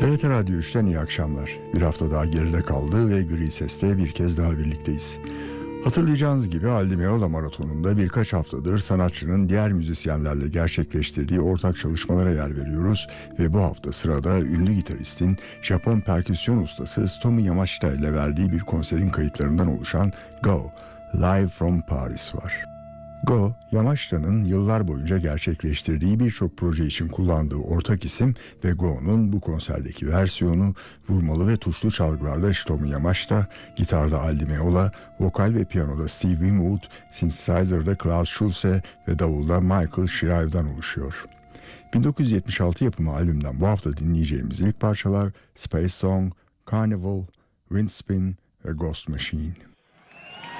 TRT Radyo 3'ten iyi akşamlar. Bir hafta daha geride kaldı ve Gri Ses'te bir kez daha birlikteyiz. Hatırlayacağınız gibi Aldi Meola Maratonu'nda birkaç haftadır sanatçının diğer müzisyenlerle gerçekleştirdiği ortak çalışmalara yer veriyoruz ve bu hafta sırada ünlü gitaristin Japon perküsyon ustası Tsutomu Yamashita ile verdiği bir konserin kayıtlarından oluşan Go, Live from Paris var. Go, Yamashita'nın yıllar boyunca gerçekleştirdiği birçok proje için kullandığı ortak isim ve Go'nun bu konserdeki versiyonu vurmalı ve tuşlu çalgılarda Tsutomu Yamashita, gitarda Aldi Meola, vokal ve piyanoda Steve Winwood, synthesizer'da Klaus Schulze ve davulda Michael Shrive'dan oluşuyor. 1976 yapımı albümden bu hafta dinleyeceğimiz ilk parçalar Space Song, Carnival, Windspin ve Ghost Machine.